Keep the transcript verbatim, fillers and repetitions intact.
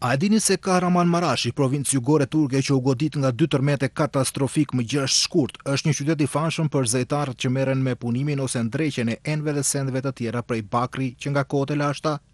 A e dini se Kahramanmarashi, provincë jugore turke që u godit nga dy tërmete katastrofik më gjashtë shkurt, është një qytet i famshëm për zejtarët që merren me punimin ose ndreqjen e enëve dhe sendeve të tjera prej bakri që nga kohët e lashta